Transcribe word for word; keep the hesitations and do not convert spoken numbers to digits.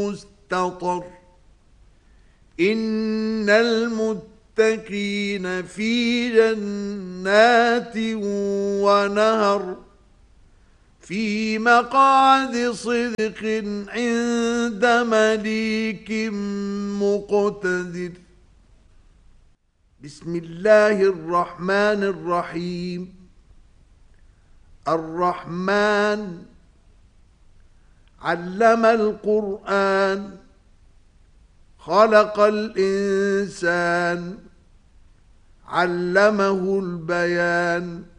مستطر إن المتقين في جنات ونهر في مقعد صدق عند مليك مقتدر. بسم الله الرحمن الرحيم. الرحمن علم القرآن خلق الإنسان علمه البيان